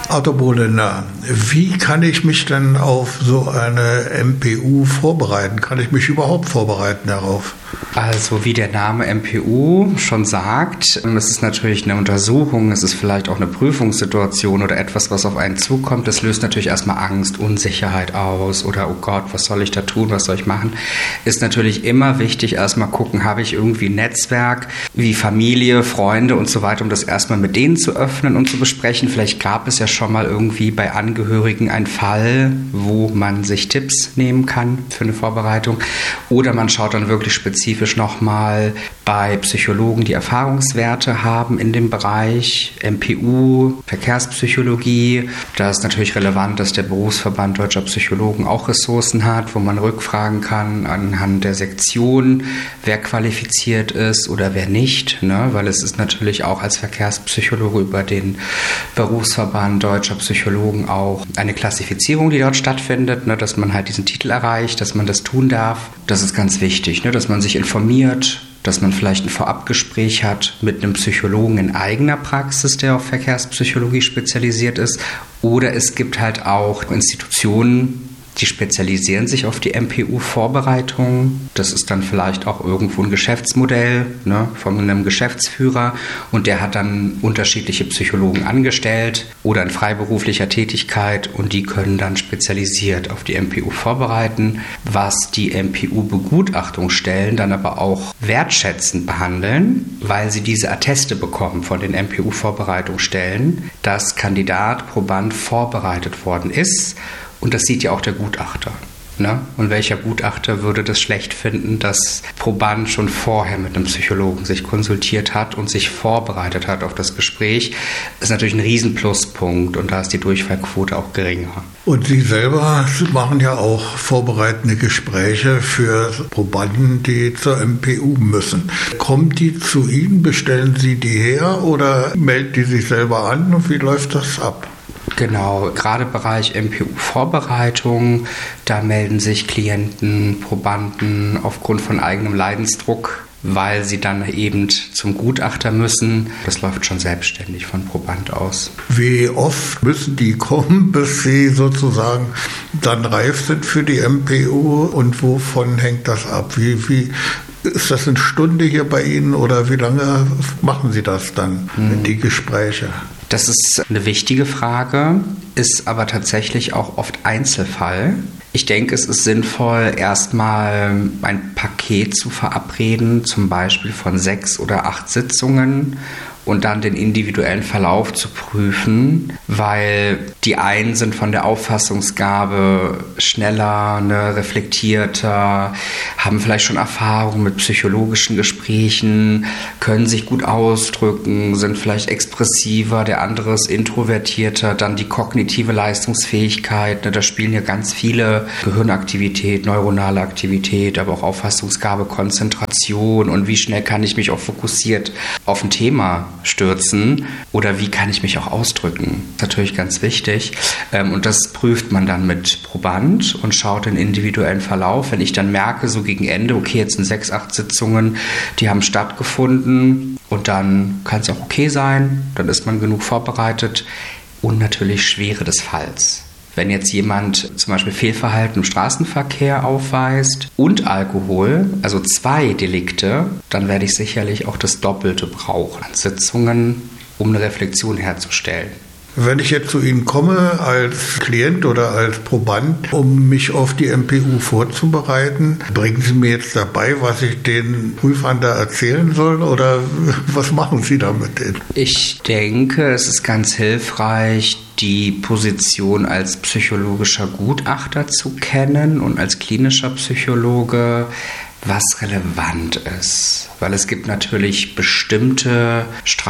Arthur Bohlender, wie kann ich mich denn auf so eine MPU vorbereiten? Kann ich mich überhaupt vorbereiten darauf? Also wie der Name MPU schon sagt, es ist natürlich eine Untersuchung, es ist vielleicht auch eine Prüfungssituation oder etwas, was auf einen zukommt. Das löst natürlich erstmal Angst, Unsicherheit aus oder oh Gott, was soll ich da tun, was soll ich machen? Ist natürlich immer wichtig, erstmal gucken, habe ich irgendwie ein Netzwerk wie Familie, Freunde und so weiter, um das erstmal mit denen zu öffnen und zu besprechen. Vielleicht gab es ja schon mal irgendwie bei Angehörigen einen Fall, wo man sich Tipps nehmen kann für eine Vorbereitung. Oder man schaut dann wirklich spezifisch nochmal bei Psychologen, die Erfahrungswerte haben in dem Bereich MPU, Verkehrspsychologie. Da ist natürlich relevant, dass der Berufsverband Deutscher Psychologen auch Ressourcen hat, wo man rückfragen kann anhand der Sektion, wer qualifiziert ist oder wer nicht, ne? Weil es ist natürlich auch als Verkehrspsychologe über den Berufsverband Deutscher Psychologen auch eine Klassifizierung, die dort stattfindet, ne? Dass man halt diesen Titel erreicht, dass man das tun darf. Das ist ganz wichtig, ne? Dass man sich informiert, dass man vielleicht ein Vorabgespräch hat mit einem Psychologen in eigener Praxis, der auf Verkehrspsychologie spezialisiert ist. Oder es gibt halt auch Institutionen, die spezialisieren sich auf die MPU-Vorbereitung. Das ist dann vielleicht auch irgendwo ein Geschäftsmodell, ne, von einem Geschäftsführer, und der hat dann unterschiedliche Psychologen angestellt oder in freiberuflicher Tätigkeit, und die können dann spezialisiert auf die MPU vorbereiten, was die MPU-Begutachtungsstellen dann aber auch wertschätzend behandeln, weil sie diese Atteste bekommen von den MPU-Vorbereitungsstellen, dass Kandidat, Proband vorbereitet worden ist. Und das sieht ja auch der Gutachter. Ne? Und welcher Gutachter würde das schlecht finden, dass Proband schon vorher mit einem Psychologen sich konsultiert hat und sich vorbereitet hat auf das Gespräch? Das ist natürlich ein Riesenpluspunkt, und da ist die Durchfallquote auch geringer. Und Sie selber machen ja auch vorbereitende Gespräche für Probanden, die zur MPU müssen. Kommen die zu Ihnen, bestellen Sie die her oder melden die sich selber an, und wie läuft das ab? Genau, gerade Bereich MPU-Vorbereitung, da melden sich Klienten, Probanden aufgrund von eigenem Leidensdruck, weil sie dann eben zum Gutachter müssen. Das läuft schon selbstständig von Proband aus. Wie oft müssen die kommen, bis sie sozusagen dann reif sind für die MPU, und wovon hängt das ab? Wie ist das eine Stunde hier bei Ihnen, oder wie lange machen Sie das dann, die Gespräche? Das ist eine wichtige Frage, ist aber tatsächlich auch oft Einzelfall. Ich denke, es ist sinnvoll, erstmal ein Paket zu verabreden, zum Beispiel von 6 oder 8 Sitzungen, und dann den individuellen Verlauf zu prüfen, weil die einen sind von der Auffassungsgabe schneller, ne, reflektierter, haben vielleicht schon Erfahrung mit psychologischen Gesprächen, können sich gut ausdrücken, sind vielleicht expressiver, der andere ist introvertierter, dann die kognitive Leistungsfähigkeit, ne, da spielen ja ganz viele Gehirnaktivität, neuronale Aktivität, aber auch Auffassungsgabe, Konzentration, und wie schnell kann ich mich auch fokussiert auf ein Thema stürzen oder wie kann ich mich auch ausdrücken. Das ist natürlich ganz wichtig, und das prüft man dann mit Proband und schaut den individuellen Verlauf. Wenn ich dann merke, so gegen Ende, okay, jetzt sind 6, 8 Sitzungen, die haben stattgefunden, und dann kann es auch okay sein, dann ist man genug vorbereitet, und natürlich Schwere des Falls. Wenn jetzt jemand zum Beispiel Fehlverhalten im Straßenverkehr aufweist und Alkohol, also 2 Delikte, dann werde ich sicherlich auch das Doppelte brauchen an Sitzungen, um eine Reflexion herzustellen. Wenn ich jetzt zu Ihnen komme als Klient oder als Proband, um mich auf die MPU vorzubereiten, bringen Sie mir jetzt dabei, was ich den Prüfern da erzählen soll, oder was machen Sie da mit denen? Ich denke, es ist ganz hilfreich, die Position als psychologischer Gutachter zu kennen und als klinischer Psychologe, was relevant ist. Weil es gibt natürlich bestimmte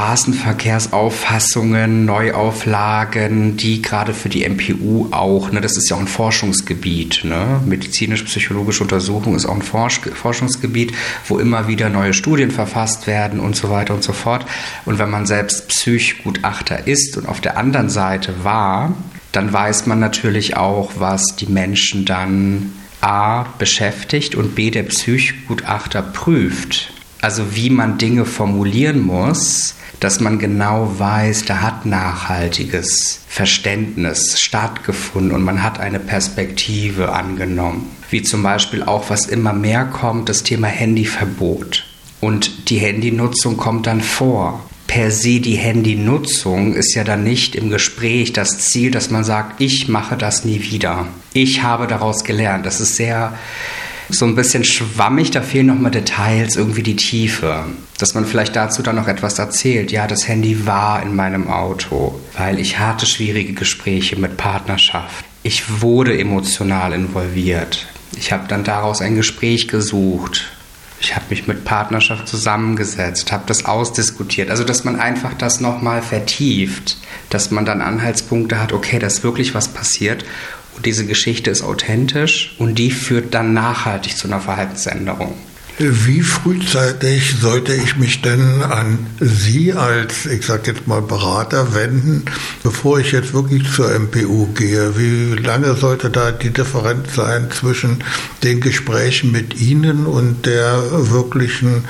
Straßenverkehrsauffassungen, Neuauflagen, die gerade für die MPU auch, ne, das ist ja auch ein Forschungsgebiet, ne? Medizinisch-psychologische Untersuchung ist auch ein Forschungsgebiet, wo immer wieder neue Studien verfasst werden und so weiter und so fort. Und wenn man selbst Psychgutachter ist und auf der anderen Seite war, dann weiß man natürlich auch, was die Menschen dann A beschäftigt und B der Psychgutachter prüft. Also wie man Dinge formulieren muss, dass man genau weiß, da hat nachhaltiges Verständnis stattgefunden und man hat eine Perspektive angenommen. Wie zum Beispiel auch, was immer mehr kommt, das Thema Handyverbot. Und die Handynutzung kommt dann vor. Per se die Handynutzung ist ja dann nicht im Gespräch das Ziel, dass man sagt, ich mache das nie wieder. Ich habe daraus gelernt. Das ist sehr so ein bisschen schwammig, da fehlen nochmal Details, irgendwie die Tiefe. Dass man vielleicht dazu dann noch etwas erzählt. Ja, das Handy war in meinem Auto, weil ich hatte schwierige Gespräche mit Partnerschaft. Ich wurde emotional involviert. Ich habe dann daraus ein Gespräch gesucht. Ich habe mich mit Partnerschaft zusammengesetzt, habe das ausdiskutiert. Also, dass man einfach das nochmal vertieft, dass man dann Anhaltspunkte hat, okay, da ist wirklich was passiert und diese Geschichte ist authentisch und die führt dann nachhaltig zu einer Verhaltensänderung. Wie frühzeitig sollte ich mich denn an Sie als, ich sag jetzt mal, Berater wenden, bevor ich jetzt wirklich zur MPU gehe? Wie lange sollte da die Differenz sein zwischen den Gesprächen mit Ihnen und der wirklichen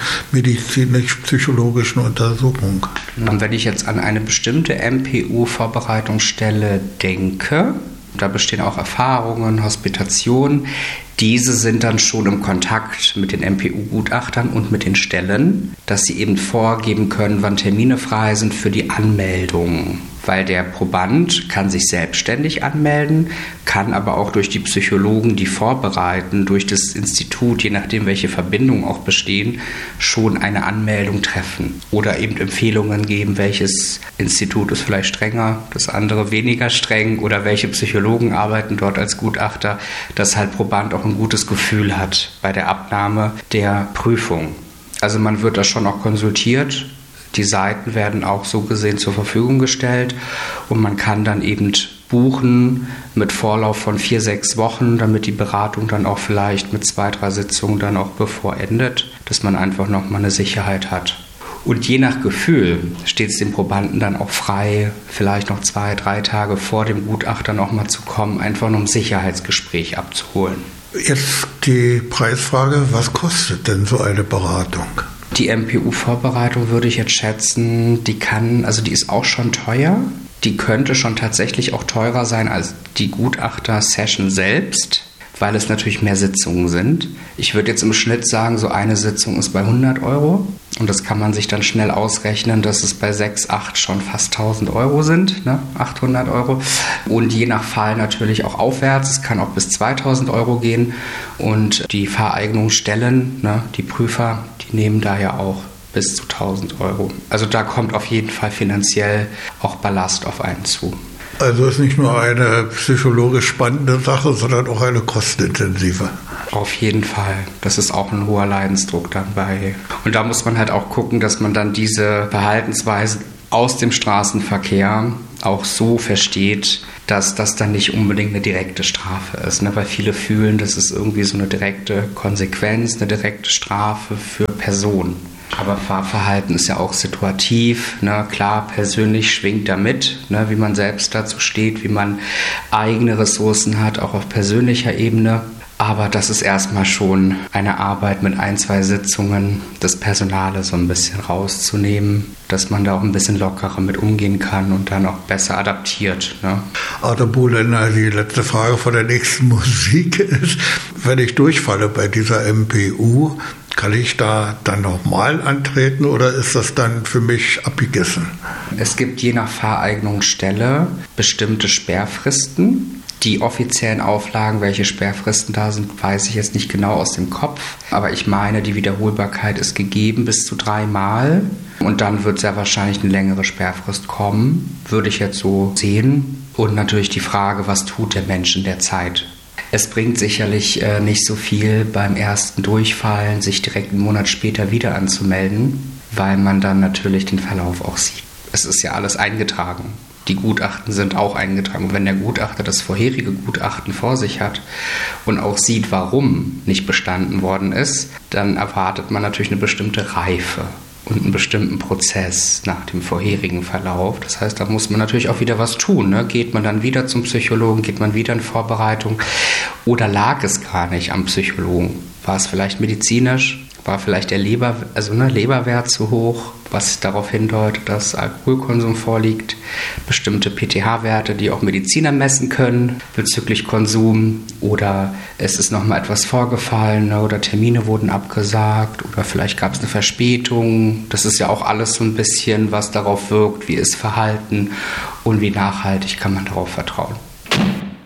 medizinisch-psychologischen Untersuchung? Und wenn ich jetzt an eine bestimmte MPU-Vorbereitungsstelle denke, da bestehen auch Erfahrungen, Hospitationen. Diese sind dann schon im Kontakt mit den MPU-Gutachtern und mit den Stellen, dass sie eben vorgeben können, wann Termine frei sind für die Anmeldung. Weil der Proband kann sich selbstständig anmelden, kann aber auch durch die Psychologen, die vorbereiten, durch das Institut, je nachdem welche Verbindungen auch bestehen, schon eine Anmeldung treffen. Oder eben Empfehlungen geben, welches Institut ist vielleicht strenger, das andere weniger streng oder welche Psychologen arbeiten dort als Gutachter, dass halt Proband auch ein gutes Gefühl hat bei der Abnahme der Prüfung. Also man wird da schon auch konsultiert. Die Seiten werden auch so gesehen zur Verfügung gestellt und man kann dann eben buchen mit Vorlauf von 4-6 Wochen, damit die Beratung dann auch vielleicht mit 2-3 Sitzungen dann auch bevorendet, dass man einfach nochmal eine Sicherheit hat. Und je nach Gefühl steht es dem Probanden dann auch frei, vielleicht noch 2-3 Tage vor dem Gutachter nochmal zu kommen, einfach nur um Sicherheitsgespräch abzuholen. Jetzt die Preisfrage, was kostet denn so eine Beratung? Die MPU-Vorbereitung würde ich jetzt schätzen, die ist auch schon teuer. Die könnte schon tatsächlich auch teurer sein als die Gutachter-Session selbst, weil es natürlich mehr Sitzungen sind. Ich würde jetzt im Schnitt sagen, so eine Sitzung ist bei 100 € und das kann man sich dann schnell ausrechnen, dass es bei 6, 8 schon fast 1000 € sind, ne? 800 € und je nach Fall natürlich auch aufwärts, es kann auch bis 2000 € gehen und die Fahreignungsstellen, ne, die Prüfer, die nehmen da ja auch bis zu 1000 €. Also da kommt auf jeden Fall finanziell auch Ballast auf einen zu. Also ist nicht nur eine psychologisch spannende Sache, sondern auch eine kostenintensive. Auf jeden Fall. Das ist auch ein hoher Leidensdruck dabei. Und da muss man halt auch gucken, dass man dann diese Verhaltensweisen aus dem Straßenverkehr auch so versteht, dass das dann nicht unbedingt eine direkte Strafe ist. Ne? Weil viele fühlen, das ist irgendwie so eine direkte Konsequenz, eine direkte Strafe für Personen. Aber Fahrverhalten ist ja auch situativ, ne? Klar, persönlich schwingt da mit, ne? Wie man selbst dazu steht, wie man eigene Ressourcen hat, auch auf persönlicher Ebene. Aber das ist erstmal schon eine Arbeit mit 1-2 Sitzungen, das Personale so ein bisschen rauszunehmen, dass man da auch ein bisschen lockerer mit umgehen kann und dann auch besser adaptiert. Ne? Arthur Buhländer, die letzte Frage von der nächsten Musik ist, wenn ich durchfalle bei dieser MPU, kann ich da dann nochmal antreten oder ist das dann für mich abgegessen? Es gibt je nach Fahreignungsstelle bestimmte Sperrfristen. Die offiziellen Auflagen, welche Sperrfristen da sind, weiß ich jetzt nicht genau aus dem Kopf. Aber ich meine, die Wiederholbarkeit ist gegeben bis zu 3 Mal. Und dann wird sehr wahrscheinlich eine längere Sperrfrist kommen, würde ich jetzt so sehen. Und natürlich die Frage, was tut der Mensch in der Zeit? Es bringt sicherlich nicht so viel beim ersten Durchfallen, sich direkt einen Monat später wieder anzumelden, weil man dann natürlich den Verlauf auch sieht. Es ist ja alles eingetragen. Die Gutachten sind auch eingetragen. Und wenn der Gutachter das vorherige Gutachten vor sich hat und auch sieht, warum nicht bestanden worden ist, dann erwartet man natürlich eine bestimmte Reife und einen bestimmten Prozess nach dem vorherigen Verlauf. Das heißt, da muss man natürlich auch wieder was tun. Ne? Geht man dann wieder zum Psychologen, geht man wieder in Vorbereitung oder lag es gar nicht am Psychologen? War es vielleicht medizinisch? War vielleicht der Leberwert zu hoch, was darauf hindeutet, dass Alkoholkonsum vorliegt. Bestimmte PTH-Werte, die auch Mediziner messen können bezüglich Konsum. Oder es ist nochmal etwas vorgefallen oder Termine wurden abgesagt oder vielleicht gab es eine Verspätung. Das ist ja auch alles so ein bisschen, was darauf wirkt, wie ist Verhalten und wie nachhaltig kann man darauf vertrauen.